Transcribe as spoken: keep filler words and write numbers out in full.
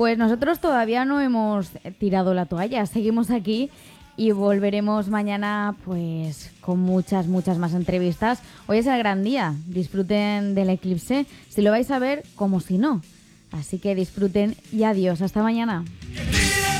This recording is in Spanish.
Pues nosotros todavía no hemos tirado la toalla, seguimos aquí y volveremos mañana pues con muchas, muchas más entrevistas. Hoy es el gran día, disfruten del eclipse, si lo vais a ver como si no. Así que disfruten y adiós, hasta mañana.